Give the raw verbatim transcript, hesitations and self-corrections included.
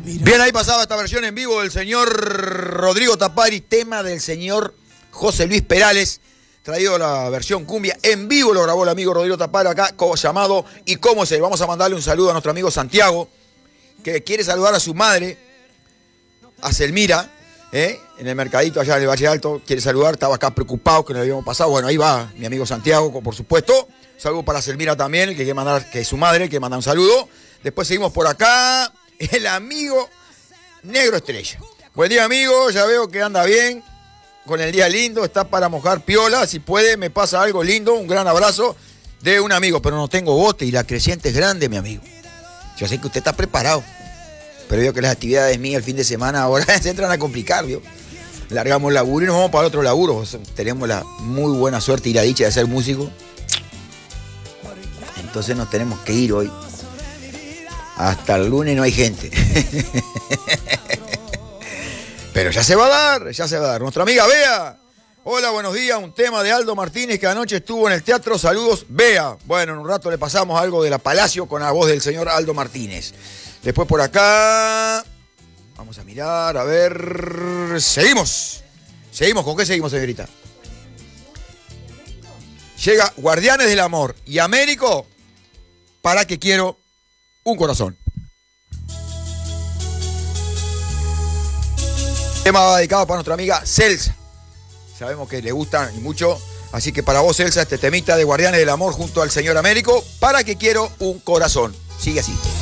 Bien, ahí pasaba esta versión en vivo del señor Rodrigo Tapari, tema del señor José Luis Perales, traído la versión cumbia. En vivo lo grabó el amigo Rodrigo Tapari acá, llamado ¿Y cómo es él? Vamos a mandarle un saludo a nuestro amigo Santiago, que quiere saludar a su madre, a Selmira, ¿eh? En el mercadito allá en el Valle Alto, quiere saludar, estaba acá preocupado que no le habíamos pasado. Bueno, ahí va mi amigo Santiago, por supuesto. Saludo para Selmira también, que quiere mandar, que es su madre, que manda un saludo. Después seguimos por acá, el amigo Negro Estrella. Buen día, amigo, ya veo que anda bien, con el día lindo, está para mojar piola, si puede me pasa algo lindo, un gran abrazo de un amigo, pero no tengo bote y la creciente es grande, mi amigo. Yo sé que usted está preparado, pero veo que las actividades mías el fin de semana ahora se entran a complicar, ¿vio? Largamos el laburo y nos vamos para otro laburo. Tenemos la muy buena suerte y la dicha de ser músicos. Entonces nos tenemos que ir hoy. Hasta el lunes no hay gente. Pero ya se va a dar, ya se va a dar. Nuestra amiga Bea. Hola, buenos días. Un tema de Aldo Martínez que anoche estuvo en el teatro. Saludos, Bea. Bueno, en un rato le pasamos algo de la Palacio con la voz del señor Aldo Martínez. Después por acá... Vamos a mirar, a ver... Seguimos. Seguimos. ¿Con qué seguimos, señorita? Llega Guardianes del Amor y Américo, ¿para qué quiero un corazón? Tema dedicado para nuestra amiga Celsa. Sabemos que le gustan y mucho. Así que para vos, Celsa, este temita de Guardianes del Amor junto al señor Américo, ¿para qué quiero un corazón? Sigue así.